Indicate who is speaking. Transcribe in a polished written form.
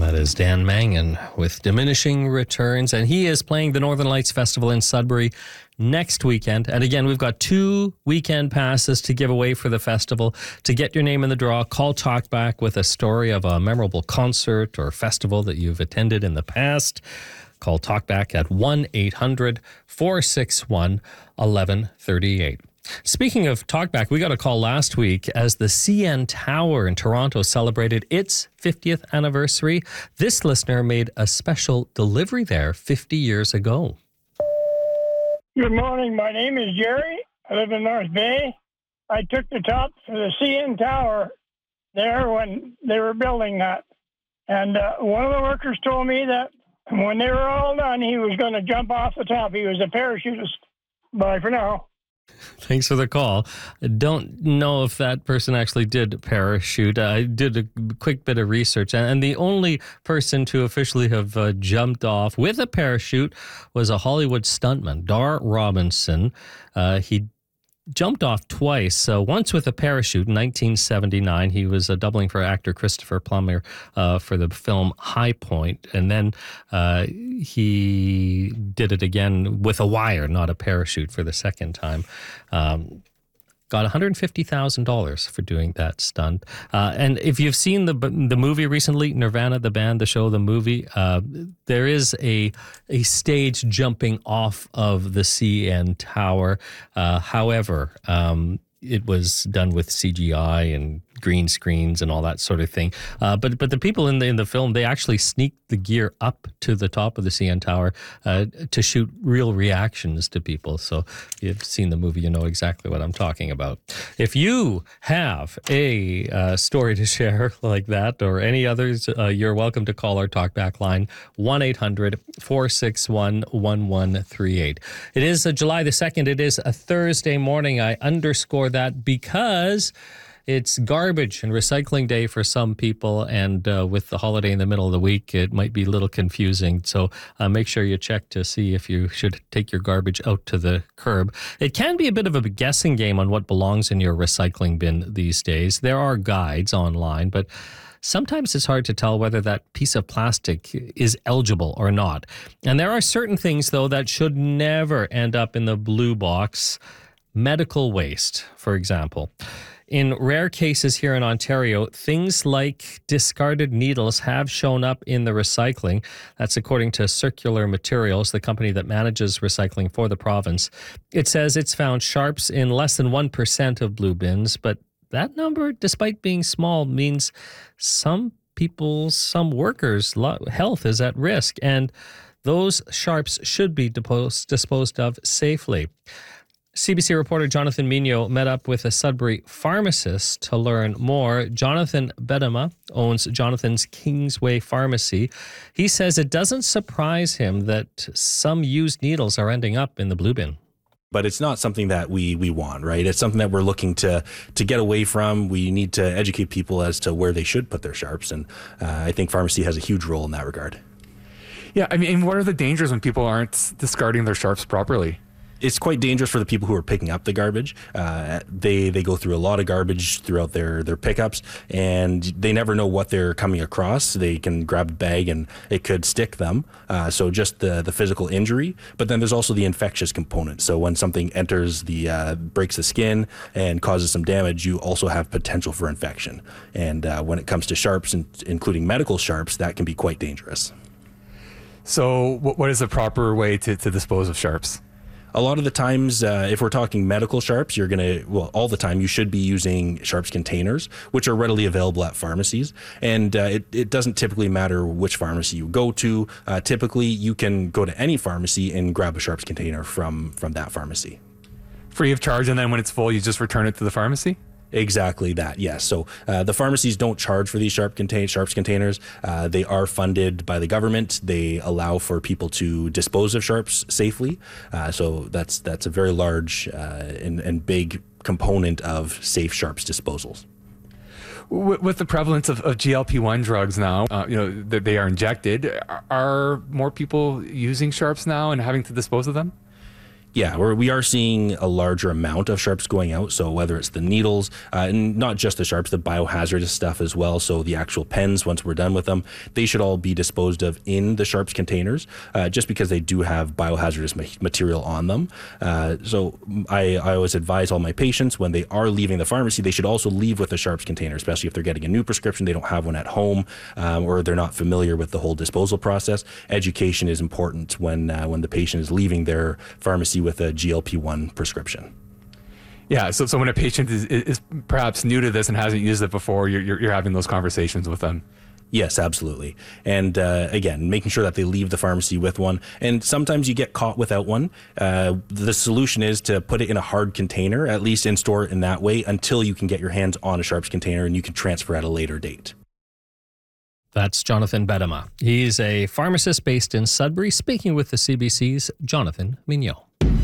Speaker 1: That is Dan Mangan with Diminishing Returns, and he is playing the Northern Lights Festival in Sudbury next weekend. And again, we've got 2 weekend passes to give away for the festival. To get your name in the draw, call Talkback with a story of a memorable concert or festival that you've attended in the past. Call Talkback at 1-800-461-1138. Speaking of Talkback, we got a call last week as the CN Tower in Toronto celebrated its 50th anniversary. This listener made a special delivery there 50 years ago.
Speaker 2: Good morning. My name is Jerry. I live in North Bay. I took the top for the CN Tower there when they were building that. And one of the workers told me that when they were all done, he was going to jump off the top. He was a parachutist. Bye for now.
Speaker 1: Thanks for the call. I don't know if that person actually did parachute. I did a quick bit of research, and the only person to officially have jumped off with a parachute was a Hollywood stuntman, Dar Robinson. He jumped off twice, once with a parachute in 1979. He was doubling for actor Christopher Plummer for the film High Point, and then he did it again with a wire, not a parachute, for the second time. Got $150,000 for doing that stunt. And if you've seen the movie recently, Nirvana, the band, the show, the movie, there is a stage jumping off of the CN Tower. However, it was done with CGI and green screens and all that sort of thing. But the people in the film, they actually sneaked the gear up to the top of the CN Tower to shoot real reactions to people. So if you've seen the movie, you know exactly what I'm talking about. If you have a story to share like that or any others, you're welcome to call our Talkback line, 1-800-461-1138. It is July the 2nd. It is a Thursday morning. I underscore that because it's garbage and recycling day for some people, and with the holiday in the middle of the week, it might be a little confusing. So make sure you check to see if you should take your garbage out to the curb. It can be a bit of a guessing game on what belongs in your recycling bin these days. There are guides online, but sometimes it's hard to tell whether that piece of plastic is eligible or not. And there are certain things, though, that should never end up in the blue box. Medical waste, for example. In rare cases here in Ontario, things like discarded needles have shown up in the recycling. That's according to Circular Materials, the company that manages recycling for the province. It says it's found sharps in less than 1% of blue bins, but that number, despite being small, means some workers' health is at risk, and those sharps should be disposed of safely. CBC reporter Jonathan Mignot met up with a Sudbury pharmacist to learn more. Jonathan Bedema owns Jonathan's Kingsway Pharmacy. He says it doesn't surprise him that some used needles are ending up in the blue bin.
Speaker 3: But it's not something that we want, right? It's something that we're looking to get away from. We need to educate people as to where they should put their sharps. And I think pharmacy has a huge role in that regard.
Speaker 4: Yeah, I mean, what are the dangers when people aren't discarding their sharps properly?
Speaker 3: It's quite dangerous for the people who are picking up the garbage. They go through a lot of garbage throughout their pickups, and they never know what they're coming across. They can grab a bag and it could stick them. So just the physical injury, but then there's also the infectious component. So when something enters breaks the skin and causes some damage, you also have potential for infection. And when it comes to sharps, including medical sharps, that can be quite dangerous.
Speaker 4: So what is the proper way to dispose of sharps?
Speaker 3: A lot of the times, if we're talking medical sharps, all the time, you should be using sharps containers, which are readily available at pharmacies. And it doesn't typically matter which pharmacy you go to. Typically, you can go to any pharmacy and grab a sharps container from that pharmacy.
Speaker 4: Free of charge, and then when it's full, you just return it to the pharmacy?
Speaker 3: Exactly that, yes. So the pharmacies don't charge for these sharps containers. They are funded by the government. They allow for people to dispose of sharps safely. So that's a very large and big component of safe sharps disposals.
Speaker 4: With the prevalence of GLP-1 drugs now, that they are injected, are more people using sharps now and having to dispose of them?
Speaker 3: Yeah, we are seeing a larger amount of sharps going out. So whether it's the needles, and not just the sharps, the biohazardous stuff as well. So the actual pens, once we're done with them, they should all be disposed of in the sharps containers, just because they do have biohazardous material on them. So I always advise all my patients when they are leaving the pharmacy, they should also leave with a sharps container, especially if they're getting a new prescription, they don't have one at home, or they're not familiar with the whole disposal process. Education is important when the patient is leaving their pharmacy with a GLP-1 prescription.
Speaker 4: Yeah, so when a patient is perhaps new to this and hasn't used it before, you're having those conversations with them.
Speaker 3: Yes, absolutely. And again, making sure that they leave the pharmacy with one. And sometimes you get caught without one. The solution is to put it in a hard container, at least, and store it in that way until you can get your hands on a sharps container and you can transfer at a later date.
Speaker 1: That's Jonathan Bedema. He's a pharmacist based in Sudbury, speaking with the CBC's Jonathan Mignot.